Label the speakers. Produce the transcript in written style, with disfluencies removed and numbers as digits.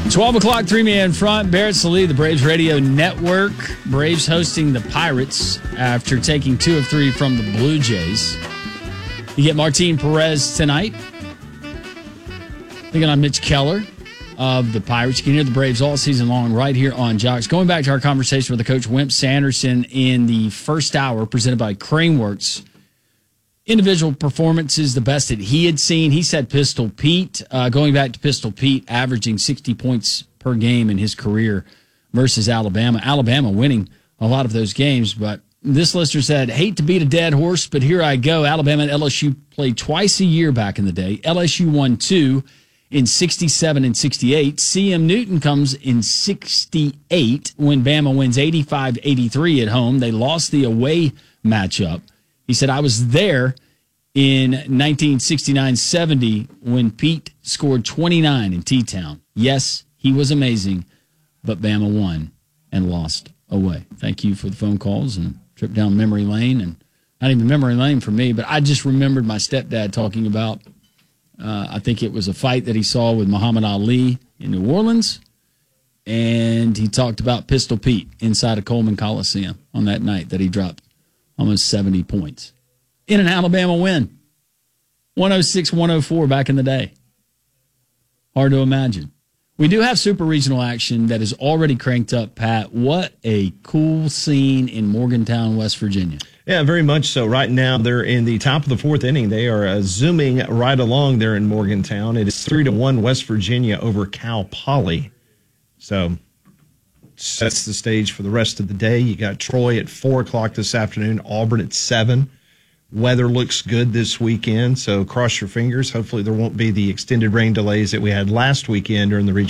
Speaker 1: 12 o'clock, 3-man front. Barrett Sallee, the Braves Radio Network. Braves hosting the Pirates after taking 2 of 3 from the Blue Jays. You get Martin Perez tonight. Thinking on Mitch Keller of the Pirates. You can hear the Braves all season long right here on Jocks. Going back to our conversation with the coach, Wimp Sanderson, in the first hour presented by Craneworks. Individual performances, the best that he had seen. He said Pistol Pete, going back to Pistol Pete, averaging 60 points per game in his career versus Alabama. Alabama winning a lot of those games, but this listener said, hate to beat a dead horse, but here I go. Alabama and LSU played twice a year back in the day. LSU won 2 in 67 and 68. CM Newton comes in 68 when Bama wins 85-83 at home. They lost the away matchup. He said, I was there in 1969-70 when Pete scored 29 in T-Town. Yes, he was amazing, but Bama won and lost away. Thank you for the phone calls and trip down memory lane. And not even memory lane for me, but I just remembered my stepdad talking about, I think it was a fight that he saw with Muhammad Ali in New Orleans, and he talked about Pistol Pete inside of Coleman Coliseum on that night that he dropped almost 70 points in an Alabama win. 106-104 back in the day. Hard to imagine. We do have super regional action that is already cranked up, Pat. What a cool scene in Morgantown, West Virginia.
Speaker 2: Yeah, very much so. Right now, they're in the top of the 4th inning. They are zooming right along there in Morgantown. It is 3-1 West Virginia over Cal Poly. So sets the stage for the rest of the day. You got Troy at 4 o'clock this afternoon, Auburn at 7. Weather looks good this weekend, so cross your fingers. Hopefully there won't be the extended rain delays that we had last weekend during the region.